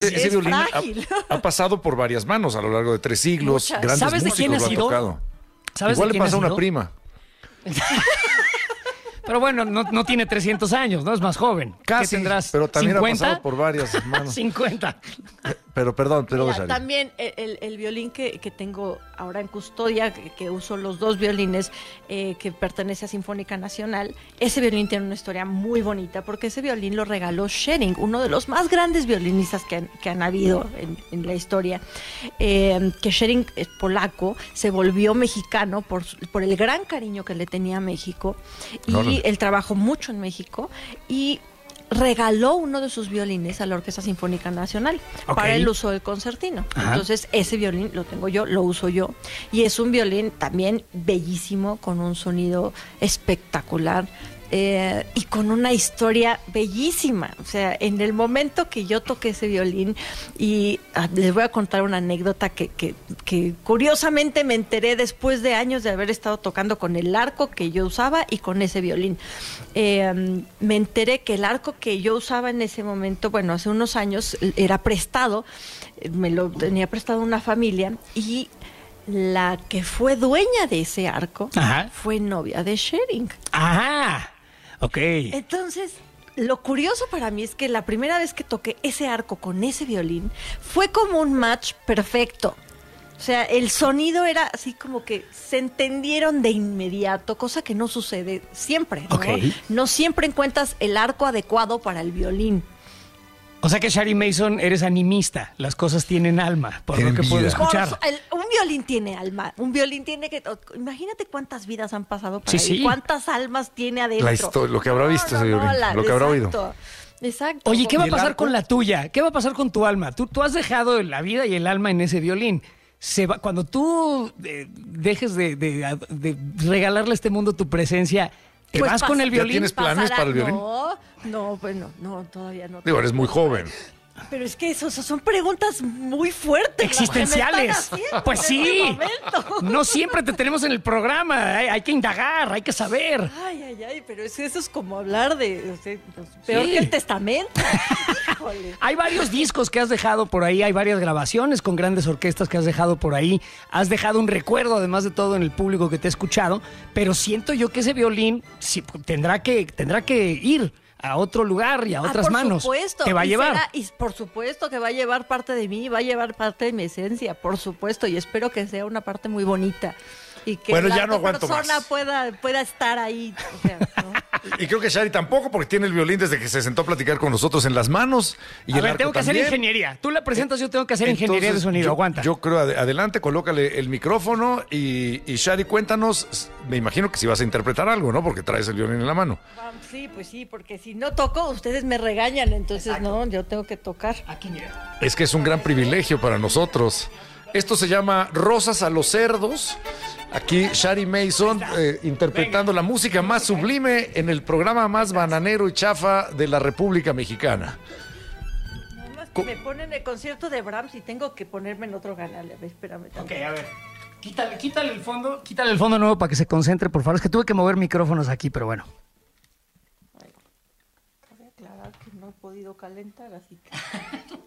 ese violín ha pasado por varias manos a lo largo de 3 siglos. Muchas. Grandes ¿Sabes de músicos quién ha lo han sido? tocado. ¿Sabes Igual de le quién pasa a ha una sido? prima. Pero bueno, no tiene 300 años, ¿no? Es más joven. Casi, ¿Qué tendrás? pero también ha 50? pasado por varias manos. 50. Pero perdón, Mira, Shari. también el violín que tengo ahora en custodia, que uso los 2 violines, que pertenece a Sinfónica Nacional, ese violín tiene una historia muy bonita, porque ese violín lo regaló Schering, uno de los más grandes violinistas que han habido en la historia. Que Schering es polaco, se volvió mexicano por el gran cariño que le tenía a México, y él trabajó mucho en México, y regaló uno de sus violines a la Orquesta Sinfónica Nacional para el uso del concertino. Ajá. Entonces, ese violín lo tengo yo, lo uso yo. Y es un violín también bellísimo, con un sonido espectacular. Y con una historia bellísima. O sea, en el momento que yo toqué ese violín, y les voy a contar una anécdota que curiosamente me enteré después de años de haber estado tocando con el arco que yo usaba y con ese violín. Me enteré que el arco que yo usaba en ese momento, bueno, hace unos años, era prestado, me lo tenía prestado una familia, y la que fue dueña de ese arco fue novia de Schering. Ajá. Ok. Entonces, lo curioso para mí es que la primera vez que toqué ese arco con ese violín fue como un match perfecto. O sea, el sonido era así como que se entendieron de inmediato, cosa que no sucede siempre, ¿no? Ok. No siempre encuentras el arco adecuado para el violín. O sea que Shari Mason, eres animista. Las cosas tienen alma, por lo que puedo escuchar. Un violín tiene alma. Un violín tiene que... Imagínate cuántas vidas han pasado por ahí. Sí. Cuántas almas tiene adentro. La historia, lo que habrá visto ese violín, lo que habrá oído. Exacto. Oye, ¿qué va a ¿Y el pasar arco? con la tuya? ¿Qué va a pasar con tu alma? Tú has dejado la vida y el alma en ese violín. Cuando tú dejes de regalarle a este mundo tu presencia, ¿te Pues vas con el ¿Ya violín? tienes planes para el violín? No, bueno, no, todavía no. Digo, eres muy joven. Pero es que eso son preguntas muy fuertes. Existenciales. las que me están haciendo Pues en sí. este momento. No siempre te tenemos en el programa. Hay que indagar, hay que saber. Ay, pero eso es como hablar de... O sea, peor que el testamento. Híjole. Hay varios discos que has dejado por ahí, hay varias grabaciones con grandes orquestas que has dejado por ahí. Has dejado un recuerdo, además de todo, en el público que te ha escuchado. Pero siento yo que ese violín sí, tendrá que ir a otro lugar y a otras por manos. Supuesto. Te va a llevar. Y por supuesto que va a llevar parte de mí, va a llevar parte de mi esencia, por supuesto, y espero que sea una parte muy bonita y que Bueno, la ya no otra aguanto persona más. pueda estar ahí. O sea, ¿no? Y creo que Shari tampoco, porque tiene el violín desde que se sentó a platicar con nosotros en las manos. Y A el ver, arco tengo que hacer también. ingeniería. Tú la presentas, yo tengo que hacer ingeniería de Entonces, sonido. Aguanta. Yo creo, adelante, colócale el micrófono y Shari, cuéntanos, me imagino que si vas a interpretar algo, ¿no? Porque traes el violín en la mano. Sí, pues sí, porque si no toco, ustedes me regañan, entonces no, yo tengo que tocar. Aquí, mira. Es que es un gran privilegio para nosotros. Esto se llama Rosas a los Cerdos. Aquí Shari Mason interpretando la música más sublime en el programa más bananero y chafa de la República Mexicana. Nada más que me ponen el concierto de Brahms y tengo que ponerme en otro canal. A ver, espérame. Ok, a ver. Quítale el fondo nuevo para que se concentre, por favor. Es que tuve que mover micrófonos aquí, pero bueno. Voy a aclarar que no he podido calentar, así que...